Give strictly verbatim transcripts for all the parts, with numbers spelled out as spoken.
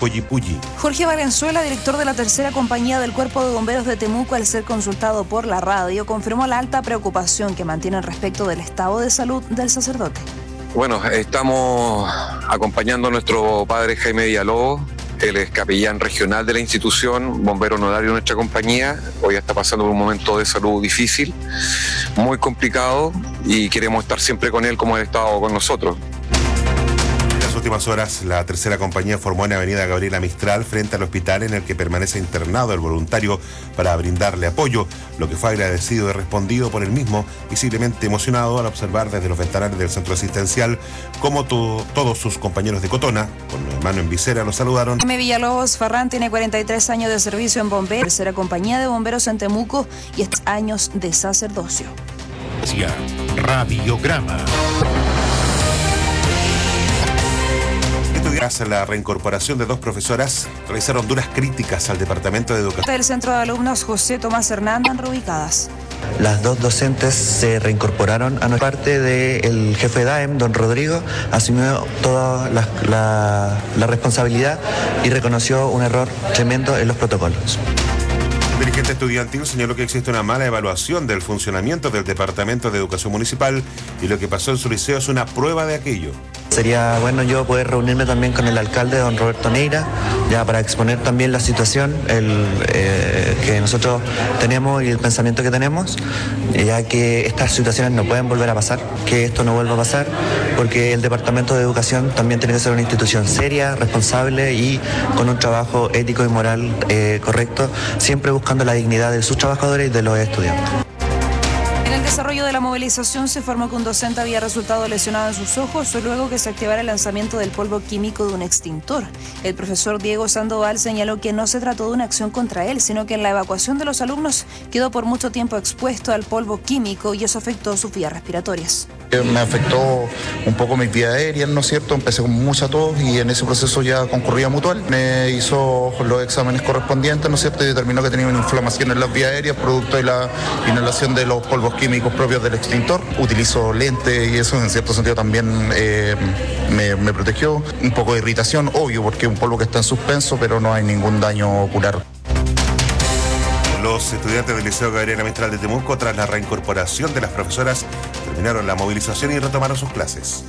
Collipulli. Jorge Valenzuela, director de la tercera compañía del Cuerpo de Bomberos de Temuco, al ser consultado por la radio, confirmó la alta preocupación que mantienen respecto del estado de salud del sacerdote. Bueno, estamos acompañando a nuestro padre Jaime Villalobos. Él es capellán regional de la institución, bombero honorario de nuestra compañía. Hoy está pasando por un momento de salud difícil, muy complicado, y queremos estar siempre con él como ha estado con nosotros. En las últimas horas, la tercera compañía formó en Avenida Gabriela Mistral frente al hospital en el que permanece internado el voluntario para brindarle apoyo, lo que fue agradecido y respondido por él mismo, visiblemente emocionado al observar desde los ventanales del centro asistencial cómo to- todos sus compañeros de Cotona, con mano en visera, lo saludaron. Jaime Villalobos Farrán tiene cuarenta y tres años de servicio en bomberos, tercera compañía de bomberos en Temuco y estos años de sacerdocio. Radiograma. Tras la reincorporación de dos profesoras, realizaron duras críticas al Departamento de Educación. Del Centro de Alumnos José Tomás Hernández, reubicadas. Las dos docentes se reincorporaron a nuestra parte del jefe de A E M, don Rodrigo, asumió toda la, la, la responsabilidad y reconoció un error tremendo en los protocolos. El dirigente estudiantil señaló que existe una mala evaluación del funcionamiento del Departamento de Educación Municipal y lo que pasó en su liceo es una prueba de aquello. Sería bueno yo poder reunirme también con el alcalde, don Roberto Neira, ya para exponer también la situación el, eh, que nosotros tenemos y el pensamiento que tenemos, ya que estas situaciones no pueden volver a pasar, que esto no vuelva a pasar, porque el Departamento de Educación también tiene que ser una institución seria, responsable y con un trabajo ético y moral eh, correcto, siempre buscando la dignidad de sus trabajadores y de los estudiantes. En el desarrollo de la movilización se informó que un docente había resultado lesionado en sus ojos luego que se activara el lanzamiento del polvo químico de un extintor. El profesor Diego Sandoval señaló que no se trató de una acción contra él, sino que en la evacuación de los alumnos quedó por mucho tiempo expuesto al polvo químico y eso afectó sus vías respiratorias. Me afectó un poco mis vías aéreas, ¿no es cierto? Empecé con mucha tos y en ese proceso ya concurría Mutual. Me hizo los exámenes correspondientes, ¿no es cierto? Y determinó que tenía una inflamación en las vías aéreas producto de la inhalación de los polvos químicos propios del extintor. Utilizo lentes y eso en cierto sentido también eh, me, me protegió. Un poco de irritación, obvio, porque es un polvo que está en suspenso, pero no hay ningún daño ocular. Los estudiantes del Liceo Gabriela Mistral de Temuco, tras la reincorporación de las profesoras, terminaron la movilización y retomaron sus clases.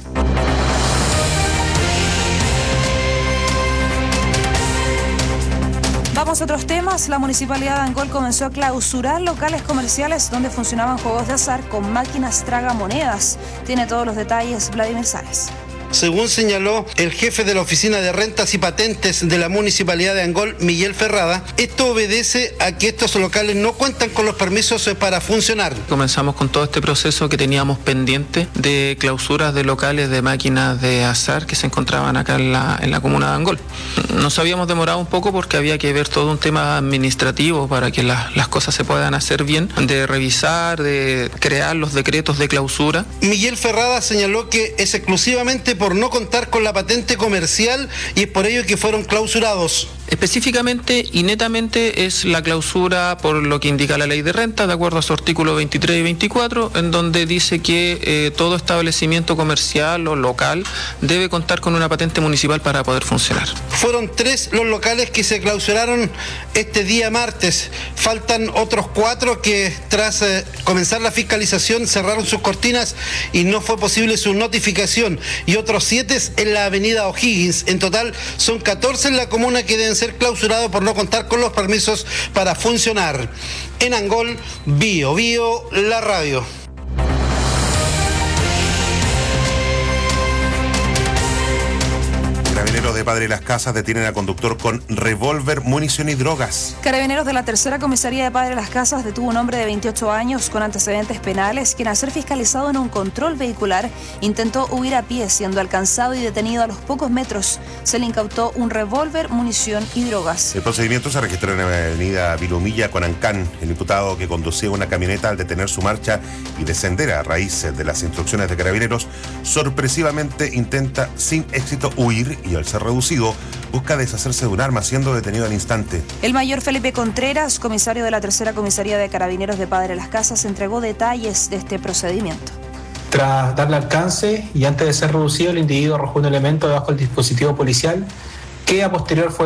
Vamos a otros temas. La Municipalidad de Angol comenzó a clausurar locales comerciales donde funcionaban juegos de azar con máquinas tragamonedas. Tiene todos los detalles Vladimir Sáez. Según señaló el jefe de la Oficina de Rentas y Patentes de la Municipalidad de Angol, Miguel Ferrada, esto obedece a que estos locales no cuentan con los permisos para funcionar. Comenzamos con todo este proceso que teníamos pendiente de clausuras de locales de máquinas de azar que se encontraban acá en la, en la comuna de Angol. Nos habíamos demorado un poco porque había que ver todo un tema administrativo para que la, las cosas se puedan hacer bien, de revisar, de crear los decretos de clausura. Miguel Ferrada señaló que es exclusivamente por no contar con la patente comercial y es por ello que fueron clausurados. Específicamente y netamente es la clausura por lo que indica la ley de renta, de acuerdo a su artículo veintitrés y veinticuatro, en donde dice que eh, todo establecimiento comercial o local debe contar con una patente municipal para poder funcionar. Fueron tres los locales que se clausuraron este día martes. Faltan otros cuatro que tras eh, comenzar la fiscalización cerraron sus cortinas y no fue posible su notificación. Y otros siete en la avenida O'Higgins. En total son catorce en la comuna que deben ser clausurados por no contar con los permisos para funcionar. En Angol, Bio Bio, la radio. Carabineros de Padre Las Casas detienen al conductor con revólver, munición y drogas. Carabineros de la tercera comisaría de Padre Las Casas detuvo un hombre de veintiocho años con antecedentes penales, quien al ser fiscalizado en un control vehicular intentó huir a pie, siendo alcanzado y detenido a los pocos metros. Se le incautó un revólver, munición y drogas. El procedimiento se registró en la avenida Vilumilla con Ancán. El imputado, que conducía una camioneta, al detener su marcha y descender a raíz de las instrucciones de Carabineros, sorpresivamente intenta sin éxito huir y al ser reducido busca deshacerse de un arma, siendo detenido al instante. El mayor Felipe Contreras, comisario de la tercera comisaría de Carabineros de Padre Las Casas, entregó detalles de este procedimiento. Tras darle alcance y antes de ser reducido, el individuo arrojó un elemento debajo del dispositivo policial que a posterior fue